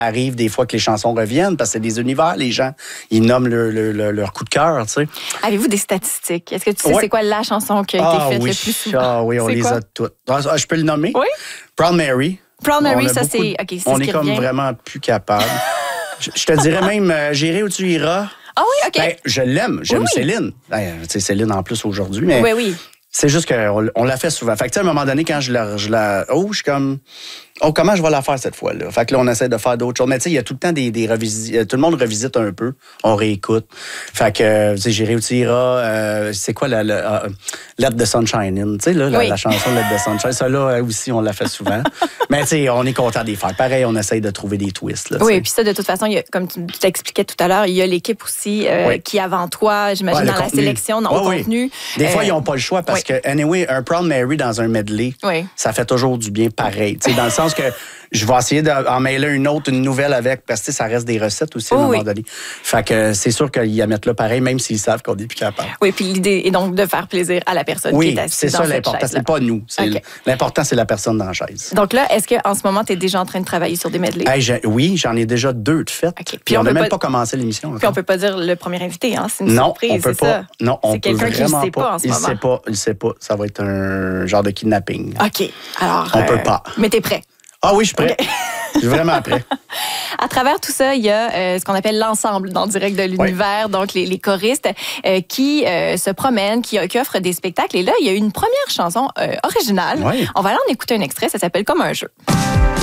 arrive des fois que les chansons reviennent parce que c'est des univers, les gens, ils nomment leur coup de cœur, tu sais. Avez-vous des statistiques? Est-ce que tu sais c'est quoi la chanson qui a été faite le plus souvent? Ah oui, on les a toutes. Je peux le nommer? Oui. Proud Mary. Proud Mary, ça c'est... OK, c'est on ce est qui comme revient. vraiment plus capable. Je te dirais même, J'irai où tu iras. Ah oui, OK. Ben, je l'aime, j'aime Oui. Céline. Ben, tu sais, Céline en plus aujourd'hui, mais Oui. c'est juste qu'on l'a fait souvent. Fait que, tu sais, à un moment donné, quand je je suis comme... Oh, comment je vais la faire cette fois-là? Fait que là, on essaie de faire d'autres choses. Mais tu sais, il y a tout le temps des revisites. Tout le monde revisite un peu. On réécoute. Fait que, tu sais, J'irai où tu iras. C'est quoi Let the Sunshine In? Tu sais, là, la chanson Let the Sunshine. Ça, là, aussi, on l'a fait souvent. Mais tu sais, on est content d'y faire. Pareil, on essaie de trouver des twists. Là, oui, puis ça, de toute façon, il y a, comme tu t'expliquais tout à l'heure, il y a l'équipe aussi qui, avant toi, j'imagine, dans la sélection, dans le contenu. Des fois, ils n'ont pas le choix parce que, anyway, un Proud Mary dans un medley, ça fait toujours du bien pareil. Tu sais, dans le sens que je vais essayer d'en mêler une nouvelle avec, parce que ça reste des recettes aussi à un moment donné. Fait que c'est sûr qu'ils y mettent là pareil, même s'ils savent qu'on n'est plus capable. Oui, puis l'idée est donc de faire plaisir à la personne qui est assise c'est dans ça cette l'important. chaise-là. C'est pas nous. L'important, c'est la personne dans la chaise. Donc là, est-ce qu'en ce moment, tu es déjà en train de travailler sur des medleys? Oui, j'en ai déjà 2 de fait. Puis on n'a même pas commencé l'émission. Puis on peut pas dire le premier invité, hein? C'est une surprise, on peut pas. ça? Non, on c'est peut quelqu'un qui ne sait pas en ce moment. Il sait pas. Ça va être un genre de kidnapping. OK. Alors, on peut pas. Mais t'es prêt? Ah oui, je suis prêt. Okay. Je suis vraiment prêt. À travers tout ça, il y a ce qu'on appelle l'ensemble dans Direct de l'univers, donc les choristes qui se promènent, qui offrent des spectacles. Et là, il y a une première chanson originale. On va aller en écouter un extrait, ça s'appelle Comme un jeu.